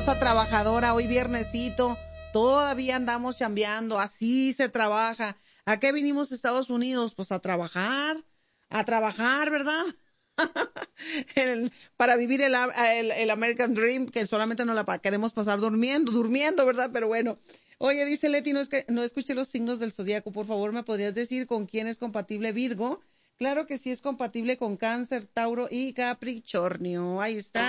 raza trabajadora, hoy viernesito, todavía andamos chambeando, así se trabaja. ¿A qué vinimos a Estados Unidos? Pues a trabajar, ¿verdad? Para vivir el American Dream, que solamente no la queremos pasar durmiendo, ¿verdad? Pero bueno. Oye, dice Leti, no es que no escuché los signos del zodiaco, por favor, ¿me podrías decir con quién es compatible Virgo? Claro que sí es compatible con Cáncer, Tauro y Capricornio. Ahí está.